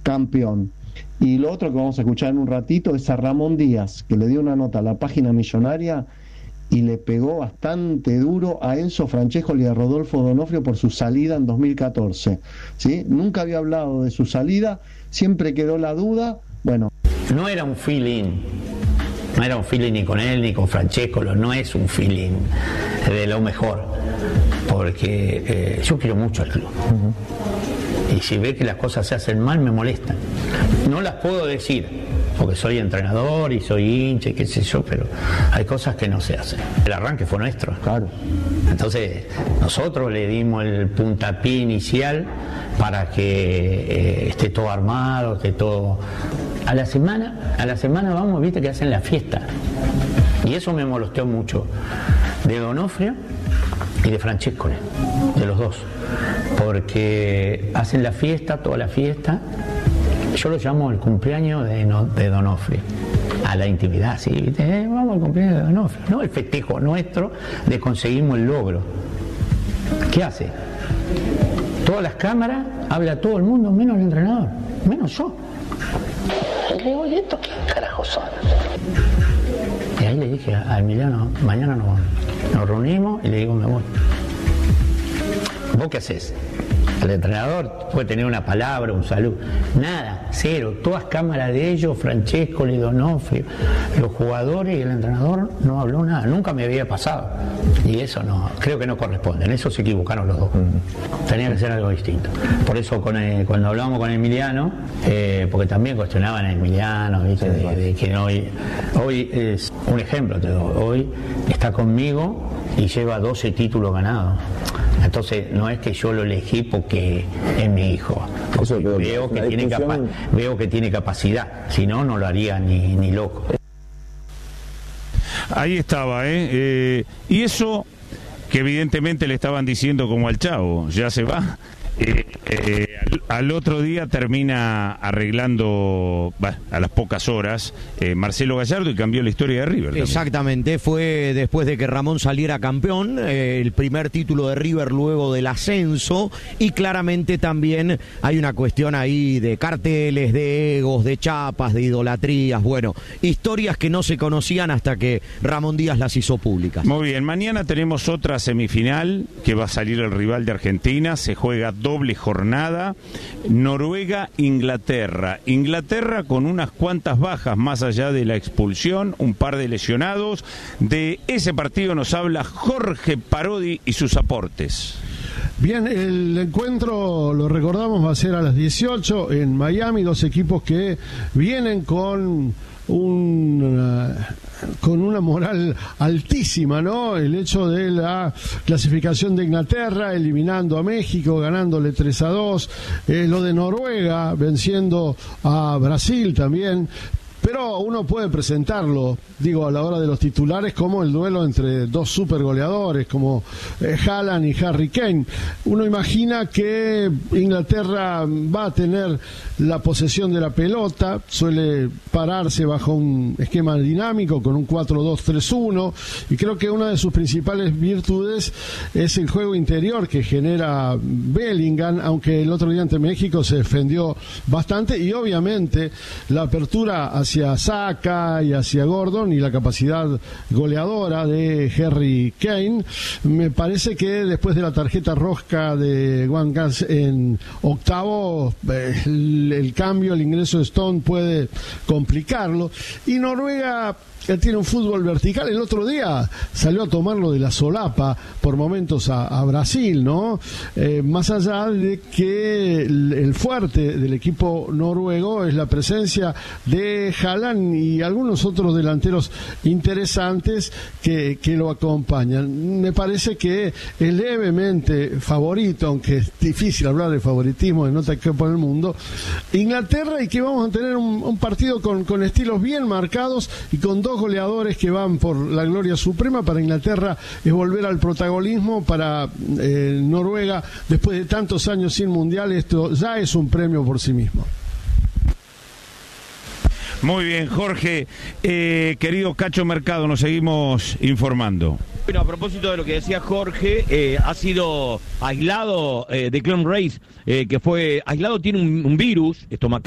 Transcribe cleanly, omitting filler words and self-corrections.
campeón. Y lo otro que vamos a escuchar en un ratito es a Ramón Díaz, que le dio una nota a la Página Millonaria y le pegó bastante duro a Enzo Francescoli y a Rodolfo D'Onofrio por su salida en 2014, ¿sí? Nunca había hablado de su salida, siempre quedó la duda. Bueno, no era un feeling ni con él ni con Francescoli, no es un feeling de lo mejor, porque yo quiero mucho al club. Y si ve que las cosas se hacen mal, me molestan. No las puedo decir, porque soy entrenador y soy hincha y qué sé yo, pero hay cosas que no se hacen. El arranque fue nuestro. claro. Entonces, nosotros le dimos el puntapié inicial para que esté todo armado, esté todo... A la semana vamos, viste que hacen la fiesta. Y eso me molestó mucho. De D'Onofrio y de Francescoli, de los dos. Porque hacen la fiesta, toda la fiesta. Yo lo llamo el cumpleaños de D'Onofrio. A la intimidad, sí, ¿viste? Vamos al cumpleaños de D'Onofrio. No el festejo nuestro de conseguimos el logro. ¿Qué hace? Todas las cámaras, habla todo el mundo, menos el entrenador, menos yo. Y le digo, ¿y esto qué carajo son? Y ahí le dije a Emiliano, mañana nos reunimos y le digo, me voy. ¿Vos qué haces? El entrenador puede tener una palabra, un saludo. Nada, cero. Todas cámaras de ellos, Francescoli, D'Onofrio, los jugadores y el entrenador no habló nada. Nunca me había pasado. Y eso no, creo que no corresponde. En eso se equivocaron los dos. Tenía que ser algo distinto. Por eso cuando hablábamos con Emiliano, porque también cuestionaban a Emiliano, ¿viste? De que hoy es un ejemplo, te doy. Hoy está conmigo y lleva 12 títulos ganados. Entonces no es que yo lo elegí porque es mi hijo. Veo que tiene capacidad, si no, no lo haría ni loco. Ahí estaba, y eso que evidentemente le estaban diciendo como al Chavo, ya se va. Al otro día termina arreglando, a las pocas horas, Marcelo Gallardo, y cambió la historia de River también. Exactamente, fue después de que Ramón saliera campeón, el primer título de River luego del ascenso, y claramente también hay una cuestión ahí de carteles, de egos, de chapas, de idolatrías, bueno, historias que no se conocían hasta que Ramón Díaz las hizo públicas. Muy bien, mañana tenemos otra semifinal que va a salir el rival de Argentina, se juega doble jornada, Noruega-Inglaterra. Inglaterra con unas cuantas bajas más allá de la expulsión, un par de lesionados. De ese partido nos habla Jorge Parodi y sus aportes. Bien, el encuentro, lo recordamos, va a ser a las 18 en Miami, dos equipos que vienen con una moral altísima, ¿no? El hecho de la clasificación de Inglaterra, eliminando a México, ganándole 3-2, lo de Noruega, venciendo a Brasil también. Pero uno puede presentarlo, digo, a la hora de los titulares, como el duelo entre dos super goleadores, como Haaland y Harry Kane. Uno imagina que Inglaterra va a tener la posesión de la pelota, suele pararse bajo un esquema dinámico con un 4-2-3-1, y creo que una de sus principales virtudes es el juego interior que genera Bellingham, aunque el otro día ante México se defendió bastante, y obviamente la apertura hacia Saka y hacia Gordon y la capacidad goleadora de Harry Kane. Me parece que después de la tarjeta roja de Juan Gans en octavo, el cambio, el ingreso de Stone puede complicarlo. Y Noruega tiene un fútbol vertical. El otro día salió a tomarlo de la solapa por momentos a Brasil, ¿no? Más allá de que el fuerte del equipo noruego es la presencia de Haaland y algunos otros delanteros interesantes que lo acompañan. Me parece que es levemente favorito, aunque es difícil hablar de favoritismo en otra equipo en el mundo, Inglaterra, y que vamos a tener un partido con estilos bien marcados y con dos goleadores que van por la gloria suprema. Para Inglaterra es volver al protagonismo, para Noruega, después de tantos años sin mundial, esto ya es un premio por sí mismo. Muy bien, Jorge. Querido Cacho Mercado, nos seguimos informando. Bueno, a propósito de lo que decía Jorge, ha sido aislado de Clone Race, que fue aislado, tiene un virus estomacal.